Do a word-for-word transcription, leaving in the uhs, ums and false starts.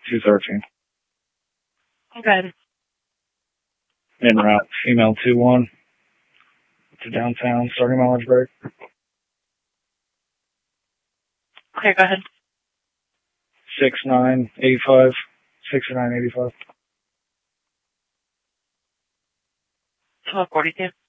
two thirteen. Okay. En route, female two one to downtown, starting my lunch break. Okay, go ahead. six nine eight five, six nine eighty five. twelve forty-two.